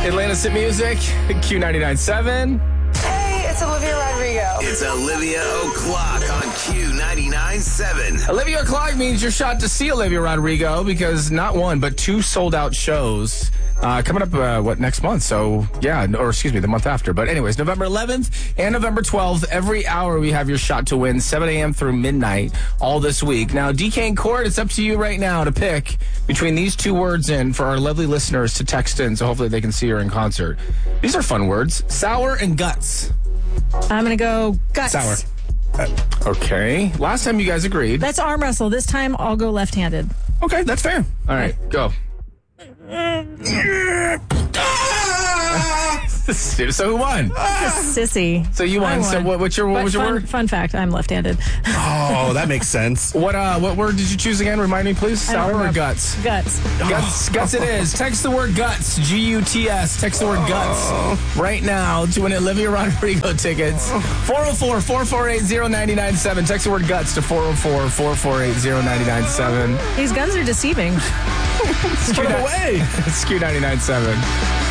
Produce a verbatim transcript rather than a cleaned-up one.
Atlantis at Music, Q ninety-nine point seven. Hey, it's Olivia Rodrigo. It's Olivia O'Clock on Q ninety-nine point seven. Olivia O'Clock means your shot to see Olivia Rodrigo because not one, but two sold-out shows uh, coming up, uh, what, next month? So, yeah, or excuse me, the month after. But anyways, November eleventh and November twelfth, every hour we have your shot to win, seven a.m. through midnight, all this week. Now, D K and Court, it's up to you right now to pick between these two words in for our lovely listeners to text in, so hopefully they can see her in concert. These are fun words. Sour and guts. I'm going to go guts. Sour. Uh, okay. Last time you guys agreed. Let's arm wrestle. This time I'll go left-handed. Okay, that's fair. All right, go. So who won? Sissy. So you won. I won. So what, what's your what But was your fun, word? Fun fact, I'm left-handed. Oh, that makes sense. What uh what word did you choose again? Remind me, please. I don't Sour or remember. guts? Guts. Guts, guts it is. Text the word guts, G U T S. Text the word guts right now to win Olivia Rodrigo tickets. four oh four, four four eight, oh nine nine seven. Text the word guts to four oh four, four four eight, oh nine nine seven. These guns are deceiving. Put it away. It's Q ninety-nine point seven.